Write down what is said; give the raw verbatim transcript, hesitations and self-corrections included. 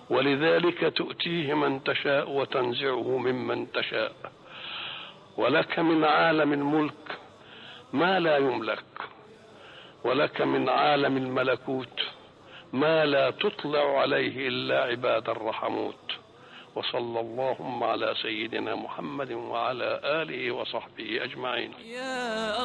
ولذلك تؤتيه من تشاء وتنزعه ممن تشاء. ولك من عالم الملك ما لا يملك، ولك من عالم الملكوت ما لا تطلع عليه إلا عباد الرحموت. وصلى اللهم على سيدنا محمد وعلى آله وصحبه أجمعين.